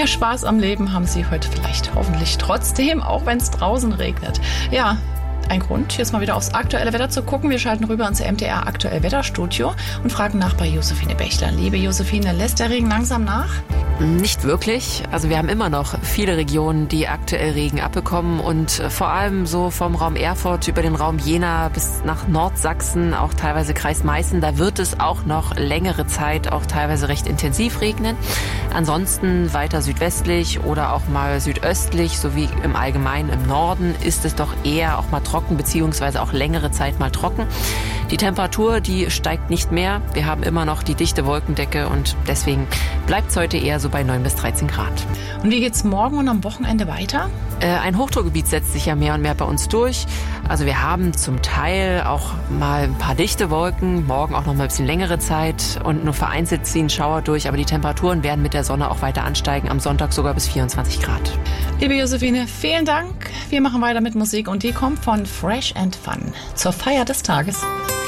Ja, Spaß am Leben haben Sie heute vielleicht hoffentlich trotzdem, auch wenn es draußen regnet. Ja, ein Grund, jetzt mal wieder aufs aktuelle Wetter zu gucken. Wir schalten rüber ins MDR Aktuell Wetterstudio und fragen nach bei Josephine Bächler. Liebe Josephine, lässt der Regen langsam nach? Nicht wirklich. Also wir haben immer noch viele Regionen, die aktuell Regen abbekommen und vor allem so vom Raum Erfurt über den Raum Jena bis nach Nordsachsen, auch teilweise Kreis Meißen, da wird es auch noch längere Zeit auch teilweise recht intensiv regnen. Ansonsten weiter südwestlich oder auch mal südöstlich sowie im Allgemeinen im Norden ist es doch eher auch mal trocken beziehungsweise auch längere Zeit mal trocken. Die Temperatur, die steigt nicht mehr. Wir haben immer noch die dichte Wolkendecke und deswegen bleibt es heute eher so bei 9 bis 13 Grad. Und wie geht's morgen und am Wochenende weiter? Ein Hochdruckgebiet setzt sich ja mehr und mehr bei uns durch. Also wir haben zum Teil auch mal ein paar dichte Wolken, morgen auch noch mal ein bisschen längere Zeit und nur vereinzelt ziehen Schauer durch, aber die Temperaturen werden mit der Sonne auch weiter ansteigen, am Sonntag sogar bis 24 Grad. Liebe Josephine, vielen Dank. Wir machen weiter mit Musik und die kommt von Fresh and Fun zur Feier des Tages.